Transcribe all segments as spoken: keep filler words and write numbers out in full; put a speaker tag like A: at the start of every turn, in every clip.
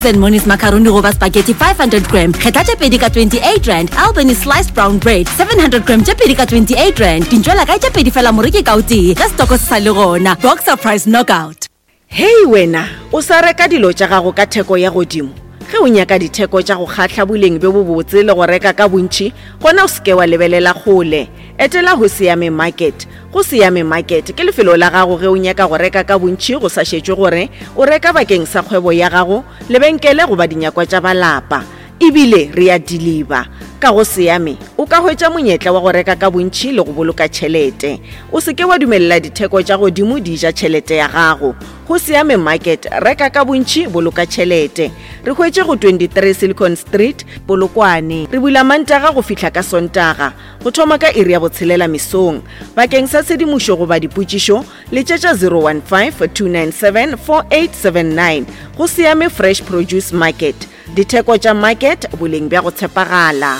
A: Then Moni's macaroni roba spaghetti five hundred gram. Khetache pedi ka twenty-eight rand. Albany sliced brown bread seven hundred gram tse pedi ka twenty-eight rand. Dinjwala ka tse pedi fela moriki ka uti. Ka stoko sa le gona. Boxer price knockout.
B: Hey wena, o sa reka dilo tša gago ka theko ya godimo. Ge o nyaka ditheko tša go kgatla boleng be bo botse le go reka ka bontši, gona o seke wa lebelela kgole. Etela ho Siame Market. Go Siame Market ke lefelo la gago ge o nyaka go reka ka bontši go sa šetšwe gore o reka bakeng sa kgwebo ya gago, lebenkele goba dinyakwa tša balapa. Ebile re a deliver. Ka go Siame, o ka hwetša monyetla wa go reka ka bontši le go boloka tšhelete. O seke wa dumelela ditheko tša godimo di ja tšhelete ya gago. Go Siame Market, reka ka bontši, boloka tšhelete. Re hwetše go twenty-three Silicon Street, Polokwane. Re bula Mantaga go fihla ka Sontaga. Go thoma ka iri ya botshelela mesong. Bakeng sa tshedimušo goba dipotšišo, letšetša zero one five two nine seven four eight seven nine. Go Siame Fresh Produce Market. Ditheko tša market, boleng bja go tshepagala.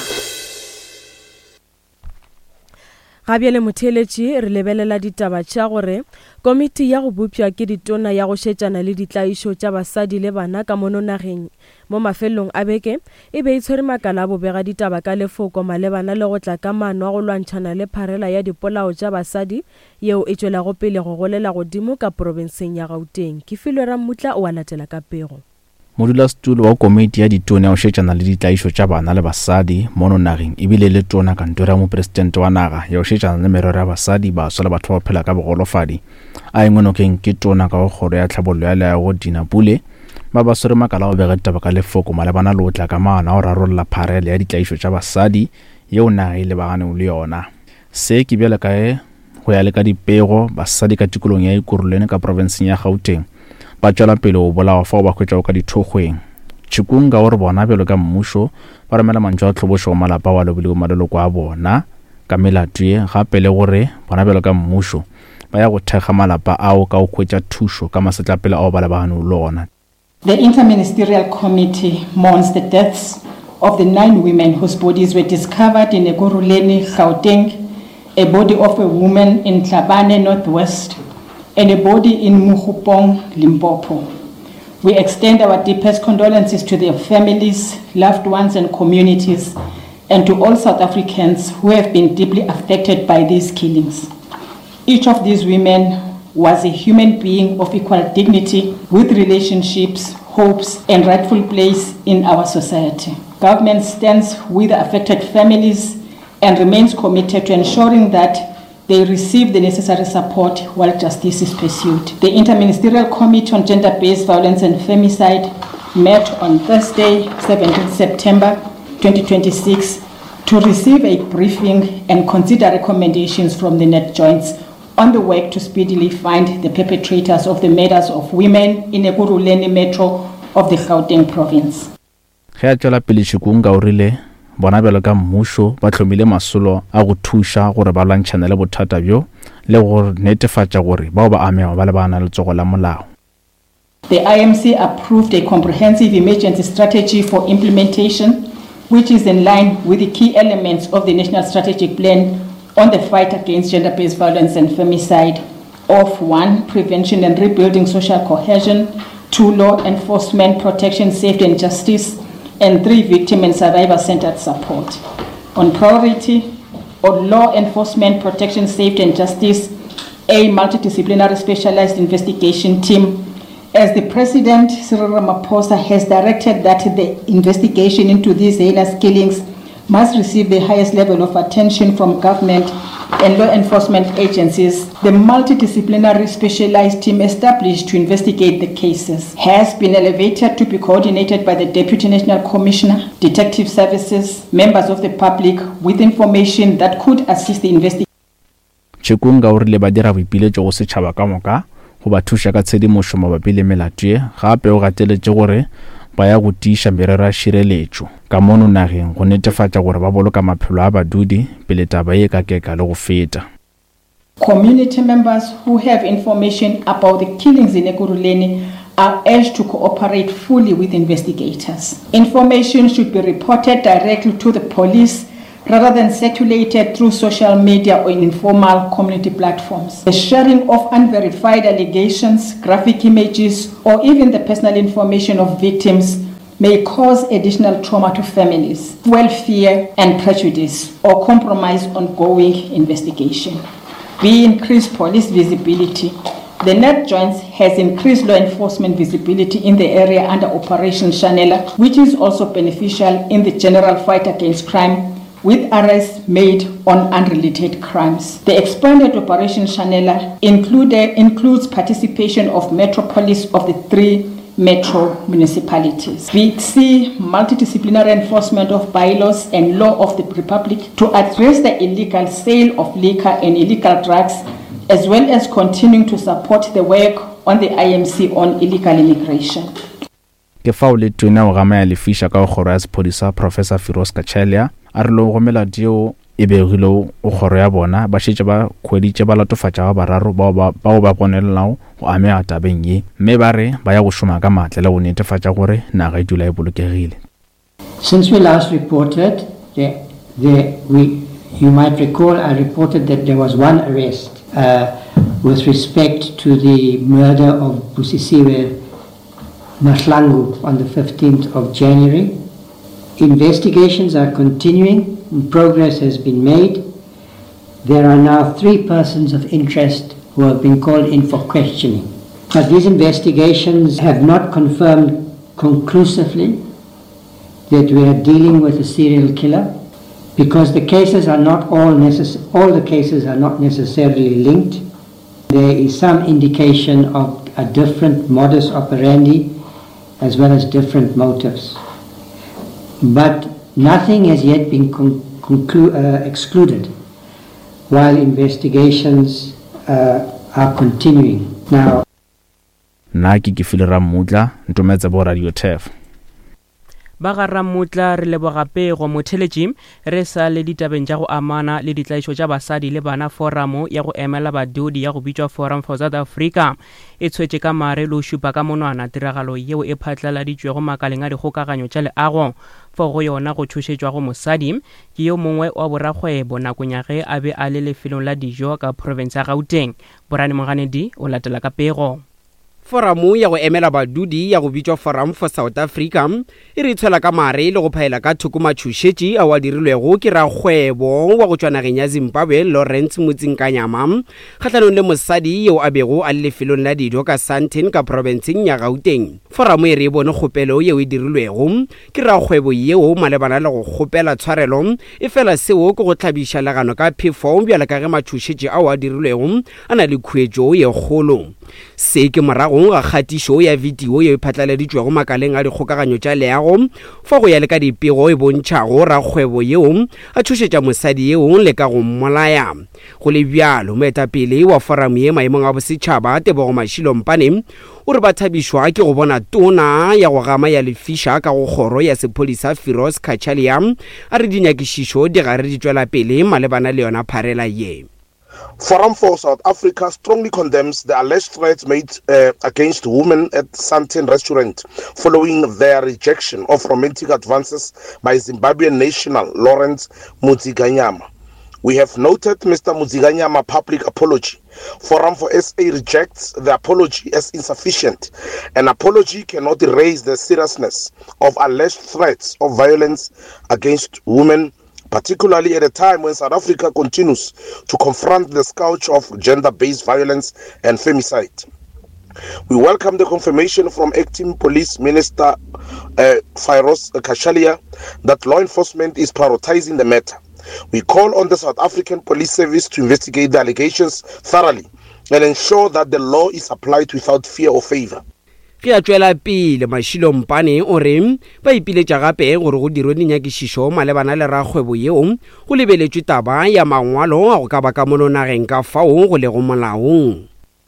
C: Gabiele motheletši re lebelela ditaba tša gore komiti ya go bupša ke ditona ya go šetšana le ditlaišo tša basadi le bana ka mono nageng mo mafelong a beke e be e tshwere makala a bobega ditaba ka lefoko malebana le go tla ka maano a go lwantšhana le pharela ya dipolao tša basadi yeo e tšwelago pele go golela godimo ka porofenseng ya Gauteng. Ke Filwe Ramutla o a latela ka pego.
D: Modulasetulo wa komiti ya ditona ya go šetšana le ditlaišo tša bana le basadi mono nageng ebile le tona kantoro ya mopresidente wa naga ya go šetšana le merero ya basadi baswa le batho ba phela ka bogolofadi a engwe nokeng ke tona ka go kgoro ya tlhabollo ya leago Dina Pule ba ba swere makala go bega ditaba ka lefoko malebana le go tla ka maano a go rarolola pharela ya ditlaišo tša basadi yeo naga e lebaganeng le yona. Se ke bjale kae go ya le ka dipego basadi ka tikolong ya Ekurhuleni ka porofenseng ya Gauteng ba tšwela pele go bolawa fa go ba hwetšago ka dithokgweng. Chikunga gore bona bjalo ka mmušo ba romela mantšho a tlhobošo go malapa wa lebile maleloko a bona ka melato ye gape le gore bona bjalo ka mmušo ba ya go thekga malapa ao ka go hwetša thušo ka masetlapele ao ba lebaganeng le ona.
E: The Interministerial Committee mourns the deaths of the nine women whose bodies were discovered in Ekurhuleni, Gauteng, a body of a woman in Tlhabane, Northwest, and a body in Mukgupong, Limpopo. We extend our deepest condolences to their families, loved ones, and communities, and to all South Africans who have been deeply affected by these killings. Each of these women was a human being of equal dignity with relationships, hopes, and rightful place in our society. Government stands with the affected families and remains committed to ensuring that they receive the necessary support while justice is pursued. The Interministerial Committee on Gender-Based Violence and Femicide met on Thursday, seventeenth September twenty twenty-six, to receive a briefing and consider recommendations from the net joints on the work to speedily find the perpetrators of the murders of women in Ekurhuleni Metro of the Gauteng province.
D: Ge a tšwela pele Chikunga o rile bona bjalo ka mmušo ba tlhomile masolo a go thuša gore ba lwantšhane le bothata bjo le go netefatša gore bao ba amego ba lebana le letsogo la molao.
E: The I M C approved a comprehensive emergency strategy for implementation, which is in line with the key elements of the National Strategic Plan on the fight against gender-based violence and femicide of one, prevention and rebuilding social cohesion, two, law enforcement, protection, safety and justice, and three, victim and survivor-centered support. On priority, on law enforcement, protection, safety and justice, a multidisciplinary specialized investigation team. As the President, Cyril Ramaphosa, has directed that the investigation into these heinous killings must receive the highest level of attention from government and law enforcement agencies, the multidisciplinary specialized team established to investigate the cases has been elevated to be coordinated by the Deputy National Commissioner, Detective Services, members of the public with information that could assist the investigation.
D: Chikunga o rile ba dira boipiletšo go setšhaba ka moka go ba thuša ka tshedimošo mabapi le melato ye gape o gateletše gore ba ya go tiiša merero ya šireletšo ka mono nageng go netefatša gore ba boloka maphelo a badudi pele taba ye ka keka le go feta.
E: Community members who have information about the killings in Ekurhuleni are urged to cooperate fully with investigators. Information should be reported directly to the police rather than circulated through social media or in informal community platforms. The sharing of unverified allegations, graphic images, or even the personal information of victims may cause additional trauma to families, fuel fear and prejudice, or compromise ongoing investigation. We increase police visibility. The NET Joints has increased law enforcement visibility in the area under Operation Shanela, which is also beneficial in the general fight against crime, with arrests made on unrelated crimes. The expanded Operation Shanela included, includes participation of Metropolis of the three metro municipalities. We see multidisciplinary enforcement of bylaws and law of the Republic to address the illegal sale of liquor and illegal drugs, as well as continuing to support the work on the I M C on illegal immigration.
D: Ke fao le tuna o gamaya le fisha ka khoro ya sepodisa Professor Firoz Kachalia a re lo gomela dio e begilo o khoro ya bona ba shetse ba khweditse ba latofatsa ba bararo ba ba ba bonelelao go amea tabeng ye mme ba re ba ya go shoma ka matle le go netefatsa gore naga e dula e bolokegile.
F: Since we last reported, the, the, we, you might recall I reported that there was one arrest uh, with respect to the murder of Busisiwe Mahlangu on the fifteenth of January. Investigations are continuing and progress has been made. There are now three persons of interest who have been called in for questioning. But these investigations have not confirmed conclusively that we are dealing with a serial killer, because the cases are not all necess- all the cases are not necessarily linked. There is some indication of a different modus operandi as well as different motives. But nothing has yet been con- conclu- uh, excluded while investigations uh, are continuing. Now,
D: Naki Gifilera Mudla, Ntumeza bo Radio Tef.
G: ba ga Ramotla re leboga pego motheletši re sa le ditabeng tša go amana le ditlaišo tša basadi le bana foramo ya go emela badudi ya go bitšwa Forum for South Africa e tshwetše ka mare le o šupa ka monwana tiragalo yeo e phatlaladitšwego makaleng a dikgokaganyo tša leago fo go yona go thušetšwa go mosadi ke yo mongwe wa borakgwebo nakong ya ge a be a le lefelong la dijo ka province ya Gauteng. Borane Moganedi o latela ka pego.
H: Foramu ya go emela badudi ya go bitšwa Forum for South Africa e re tshwela ka mare le go phaela ka thukumatšhušetši a wa dirilwego ke rakgwebo wa go tšwa nageng ya Zimbabwe Lawrence Mutsinkanyama kgatlanong le mosadi yeo a bego a le lefelong la dijo ka Sandton ka provinceng ya Gauteng. Foramu e re bone kgopelo yeo e dirilwego ke rakgwebo yeo malebana le go kgopela tshwarelo e fela seo ke go tlhabiša legano ka phefo bjale ka ge matšhušetši ao a dirilwego a na le khuetšo ye kgolo. Se ke morago ga kgatišo ya video ye e phatlaladitšwego makaleng a dikgokaganyo tša leago fa go ya le ka dipego e bontšhago rakgwebo yeo a thušetša mosadi yeo le ka go mmolaya. Go le bjalo moetapele wa foramu ye maemong a bosetšhaba Tebogo Mashilo Mpane o re ba thabišwa ke go bona tona ya go gama ya lefiša ka go kgoro ya sepodisa Firoz Kachalia a re dinyakišišo di gare di tšwela pele malebana le yona pharela ye.
I: Forum for South Africa strongly condemns the alleged threats made uh, against women at Sandton restaurant following their rejection of romantic advances by Zimbabwean national Lawrence Mutsinkanyama. We have noted Mister Mutsinkanyama's public apology. Forum for S A rejects the apology as insufficient. An apology cannot erase the seriousness of alleged threats of violence against women, particularly at a time when South Africa continues to confront the scourge of gender-based violence and femicide. We welcome the confirmation from Acting Police Minister uh, Firoz Kachalia that law enforcement is prioritizing the matter. We call on the South African Police Service to investigate the allegations thoroughly and ensure that the law is applied without fear or favor.
H: Ke a tšwela pele Mashilo Mpane o re ba ipiletša gape gore go dirwe dinyakišišo malebana le rakgwebo yeo go lebeletšwe taba ya mangwalo a go ka ba ka mono nageng ka fao go le go molaong.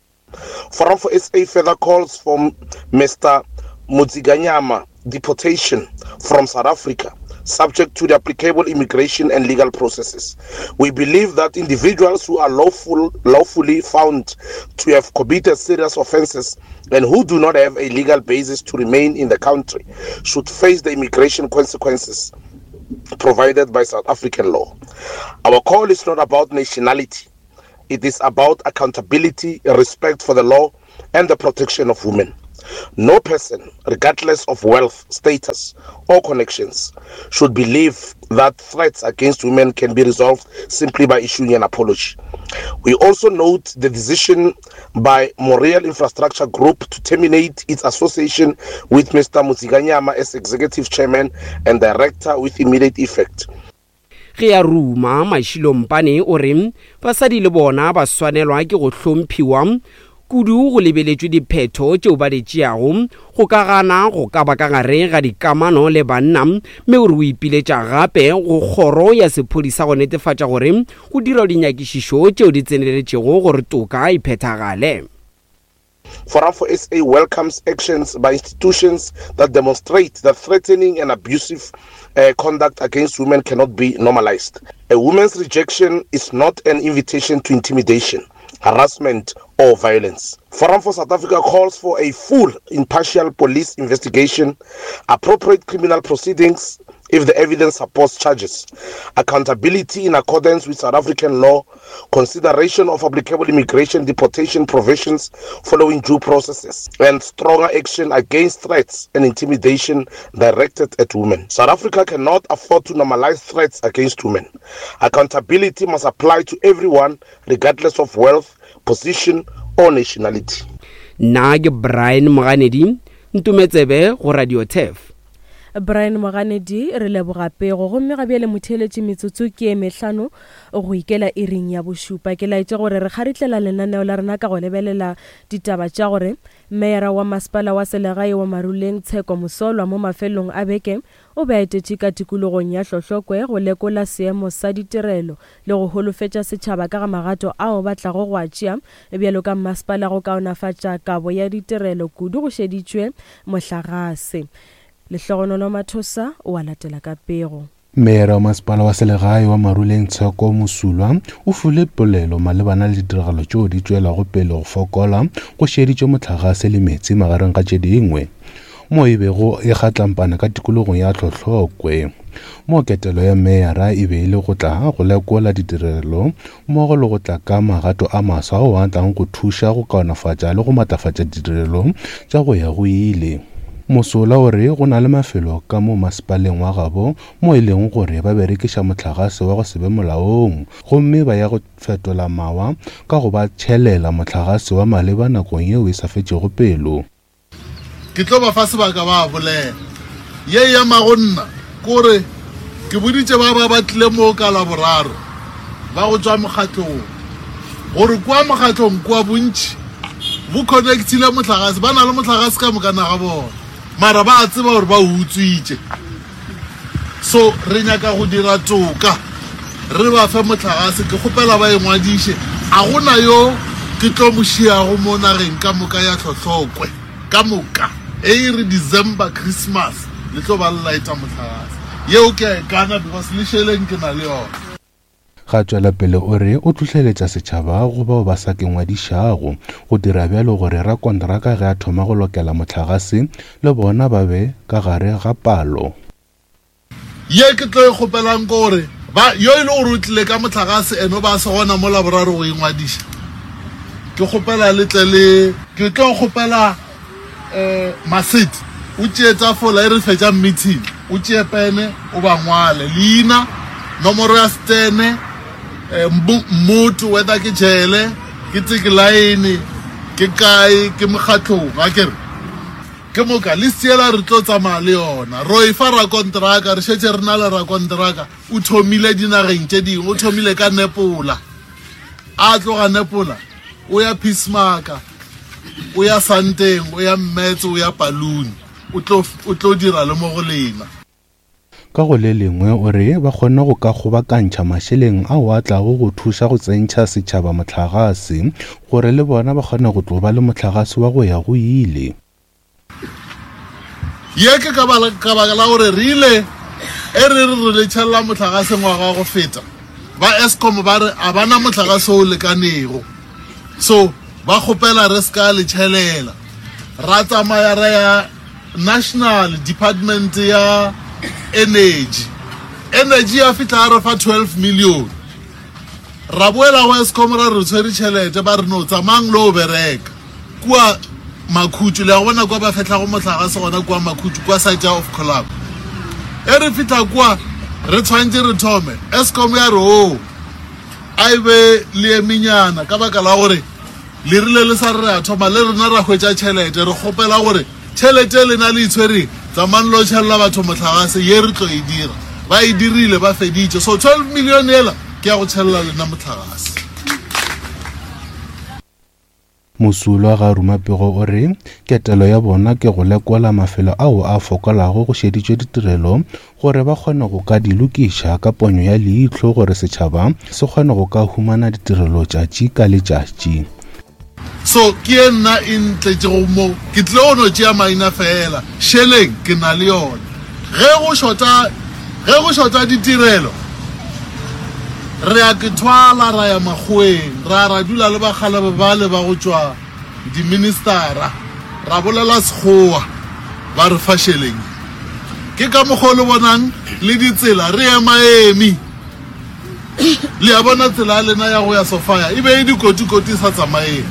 I: Forum for S A further calls for Mister Mutsinkanyama deportation from South Africa, subject to the applicable immigration and legal processes. We believe that individuals who are lawful, lawfully found to have committed serious offences and who do not have a legal basis to remain in the country should face the immigration consequences provided by South African law. Our call is not about nationality. It is about accountability, respect for the law, and the protection of women. No person, regardless of wealth, status, or connections, should believe that threats against women can be resolved simply by issuing an apology. We also note the decision by Moriel Infrastructure Group to terminate its association with Mister Mutsiganyama as Executive Chairman and Director with immediate effect.
H: Ge ya ruma Mashilo Mpane o re basadi le bona ba swanelwa ke go hlomphiwa kudu go lebeletswe diphetho tšeo ba di tšeago go ka gana go ka ba ka gare ga dikamano le banna mme o re o ipiletša gape go kgoro ya sephodisa go netefatša gore go dira dinyakišišo tšeo di tseneletšego gore toka e phethagale.
I: Foramfo S A welcomes actions by institutions that demonstrate that threatening and abusive uh, conduct against women cannot be normalized. A woman's rejection is not an invitation to intimidation, harassment, or violence. Foramfo South Africa calls for a full, impartial police investigation, appropriate criminal proceedings if the evidence supports charges, accountability in accordance with South African law, consideration of applicable immigration deportation provisions following due processes, and stronger action against threats and intimidation directed at women. South Africa cannot afford to normalize threats against women. Accountability must apply to everyone, regardless of wealth, position, or nationality.
H: Nage Brian Moganedi, Ntumetsebe go Radio T E F.
C: Brian Moganedi re leboga pego gomme ga bjale motheletši metsotso ke e mehlano go ikela iring ya bošupa ke laetše gore re kgaritlela lenaneo la rena ka go lebelela ditaba tša gore meyara wa masepala wa selegae wa Maruleng Tsheko Mosolwa mo mafelong a beke o be a etetše ka tikologong ya Hlohlokwe go lekola seemo sa ditirelo le go holofetša setšhaba ka ga magato ao ba tlago go a tšea bjalo ka masepala go kaonafatša kabo ya ditirelo kudu go šeditšwe mohlagase. Lehlogonolo Mathosa o a latela ka pego.
J: Meyara wa masepala wa selegae wa Maruleng Tsheko Mosolwa o fule polelo malebana le ditiragalo tšeo di tšwelago pele go fokola go šeditšwe mohlagase le metsi magareng ga tše dingwe mo e bego e gatlampana ka tikologong ya Hlohlokwe. Mo ketelo ya meyara e be ile go tla go lekola ditirelo mo go le go tla ka magato a maswa ao a tlang go thuša go kaonafatša le go matafatša ditirelo tša go ya go ile. Mosola o re go na le mafelo ka mo masepaleng wa gabo mo e leng gore ba berekiša mohlagase wa go sebe molaong gomme ba ya go fetola mawa ka go ba tšhelela mohlagase wa maleba nakong yeo e sa fetšego pelo.
K: Ke tlo ba fa sebaka ba bolela ye ya magonna kore ke boditše ba ba batlile mo ka la boraro ba go tswa mokgatlong gore kwa mokgatlong kwa bontši bo connectile mohlagase ba na le mohlagase ka mokana ga bona mara ba a tseba gore ba utswitše so re nyaka go dira toka re ba fe mohlagase ke kgopela ba engwadiše a gona yo ke tlo mošiago mo nageng ka moka ya Hlohlokwe ka moka e re December Christmas le tlo ba llaeta mohlagase yeo ke a ekana because lešheleng ke na le yona.
J: Ga tšwela pele o re o tlhotlheletša setšhaba go bao ba sa kengwadišago go dira bjalo gore rakonteraka ge a thoma go lokela mohlagase le bona ba be ka gare ga palo.
K: Ye ke tlo e kgopelang gore ba yo ile gore o tlile ka mohlagase eno ba se gona mo laboraro go engwadiša ke kgopela letle le ke tlo kgopela eh Masiti o tšeetša fola e re fetša meeting o tšee pene o ba ngwale leina nomoro ya stene mmutu whether ke jele ke tseke line ke kae ke mokgatlong a kere ke moka le siela re tlo tsamaya le yona ro e fa ra kontraka re šetše re na le ra kontraka o thomile dinageng tše dingwe o thomile ka Nepola a tloga Nepola o ya Peacemaker o ya Santeng o ya Mmetse o ya Paluni o tlo o tlo dira le mo go lena.
J: Ka go le lengwe o re ba kgona go ka gobakantšha mašeleng ao a tlago go thuša go tsentšha setšhaba mohlagase gore le bona ba kgona go tlo ba le mohlagase wa go ya go ile.
K: Ye ke ka baka la gore re ile e re re le tšhelela mohlagase ngwaga go feta ba Eskom ba re a bana mohlagase o lekanego so ba kgopela re ska le tšhelela ra tsamaya re ya National Department ya Energy energy ya fitla re fa twelve million ra boela wa Eskom ra re tshwere tšhelete ba re no tsamang lo bereka kwa Makhuthu le bona kwa ba fetla go motlagase gona kwa Makhuthu kwa site of Collab e re fitla kwa re tshwantse re thome Eskom ya ro a ibe le eminyana ka baka la gore le rile le sa re a thoma le rena ra hwetša tšhelete re kgopela gore tšhelete le na le itshwere tsamane lo tšhelela batho motlagase ye re tlo e dira ba e dirile ba feditše so twelve million ela ke ya go tšhelela lena motlagase.
J: Mosulwa ga Rumapego o re ketelo ya bona ke go lekola mafelo ao a fokolago go šeditšwe ditirelo gore ba kgone go ka dilokiša ka ponyo ya leihlo gore setšhaba se kgone go ka humana ditirelo tšatši ka letšatši.
K: So ke nna e ntletšego mo ke tle go no tšea maina fela šheleng ke na le yona ge go šota ge go šota ditirelo re a ke thwala ra ya makgweng ra ra dula le bagale ba le ba go tšwa diministera ra bolela sekgowa ba re fa šheleng ke ka mokgwa le bonang le ditsela re ema emi le ya bona tsela lena ya go ya Sofia e be e dikotikoti sa tsamaeng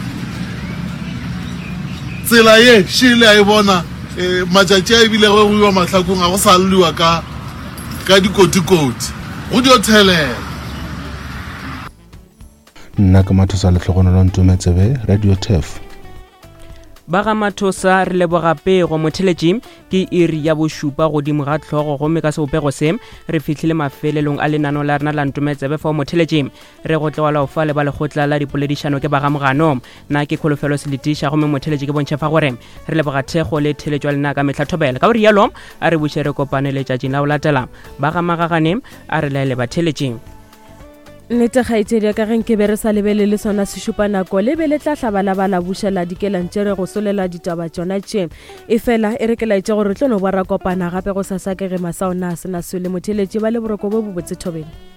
K: tsela ye šile a e bona matšatši a ebile go iwa mahlakong a go sa lliwa ka ka dikotikoti go dio thelela.
J: Nna ka Mathosa le tlhogonolo Ntumetsebe Radio T F.
G: ba ga Mathosa re leboga pego motheletši ke iri ya bošupa godimo ga tlhogo gomme ka seopego se re fihlile mafelelong a lenano la rena la Ntumetsebe fo motheletši re go tlewala o fa le ba lekgotla la dipoledišano ke ba ga mogano na ke kholofelo seletiša gomme motheletši ke bontšhefa gore re leboga thego le theletšwa lena ka mehlathobela ka gore yalo a re buše re kopane letšatšing la o latela ba ga Magagane a re laele batheletšing.
C: Nnete kgaitsedi ka ge nke be re sa lebele le sona sešupa nako le be le tla hlabalabala bušela dikelantše re go solela ditaba tšona tše e fela e re ke laitše gore re tlo no bora kopana gape go sa sakege masaona a sena se le motheletši ba le boroko bo bobotse thobeng.